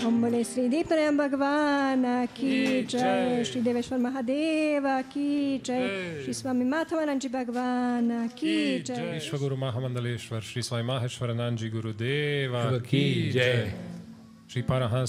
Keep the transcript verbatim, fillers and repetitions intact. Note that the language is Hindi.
ओम बोले श्री दीपनारायण भगवान की जय, श्री देवेश्वर महादेव की जय, श्री स्वामी माधवानंद जी भगवान की जय, विश्व गुरु महामंडलेश्वर श्री स्वामी माहेश्वरानंद जी गुरुदेव की जय, श्री परमहंस